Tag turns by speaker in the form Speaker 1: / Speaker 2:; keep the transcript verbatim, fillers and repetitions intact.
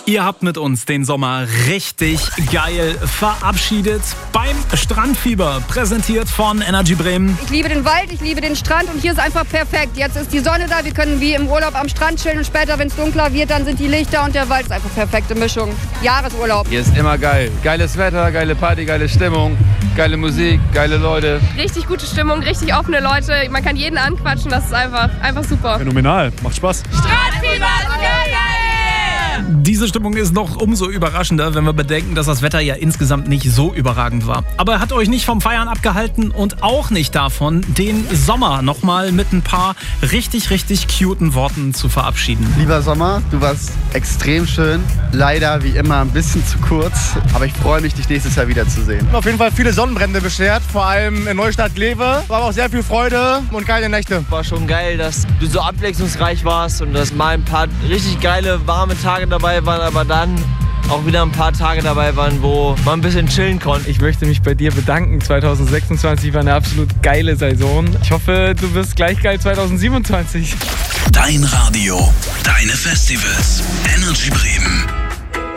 Speaker 1: Ihr habt mit uns den Sommer richtig geil verabschiedet beim Strandfieber, präsentiert von Energy Bremen.
Speaker 2: Ich liebe den Wald, ich liebe den Strand und hier ist einfach perfekt. Jetzt ist die Sonne da, wir können wie im Urlaub am Strand chillen und später, wenn es dunkler wird, dann sind die Lichter und der Wald ist einfach perfekte Mischung. Jahresurlaub.
Speaker 3: Hier ist immer geil. Geiles Wetter, geile Party, geile Stimmung, geile Musik, geile Leute.
Speaker 4: Richtig gute Stimmung, richtig offene Leute. Man kann jeden anquatschen, das ist einfach, einfach super.
Speaker 5: Phänomenal, macht Spaß.
Speaker 4: Strandfieber, geil!
Speaker 1: Diese Stimmung ist noch umso überraschender, wenn wir bedenken, dass das Wetter ja insgesamt nicht so überragend war. Aber hat euch nicht vom Feiern abgehalten und auch nicht davon, den Sommer nochmal mit ein paar richtig, richtig cuten Worten zu verabschieden.
Speaker 6: Lieber Sommer, du warst extrem schön. Leider wie immer ein bisschen zu kurz, aber ich freue mich, dich nächstes Jahr wiederzusehen.
Speaker 5: Auf jeden Fall viele Sonnenbrände beschert, vor allem in Neustadt-Glewe. War aber auch sehr viel Freude und geile Nächte.
Speaker 7: War schon geil, dass du so abwechslungsreich warst und dass mal ein paar richtig geile, warme Tage dabei waren, aber dann auch wieder ein paar Tage dabei waren, wo man ein bisschen chillen konnte.
Speaker 8: Ich möchte mich bei dir bedanken. zwanzig sechsundzwanzig war eine absolut geile Saison. Ich hoffe, du wirst gleich geil zwanzig siebenundzwanzig.
Speaker 9: Dein Radio, deine Festivals. Energy Bremen.